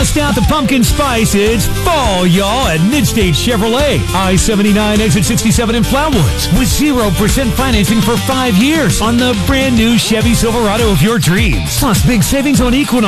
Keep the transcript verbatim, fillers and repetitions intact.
Bust out the pumpkin spice. It's fall, y'all, at Midstate Chevrolet. I seventy-nine, exit sixty-seven in Flowood. With zero percent financing for five years on the brand new Chevy Silverado of your dreams. Plus, big savings on Equinox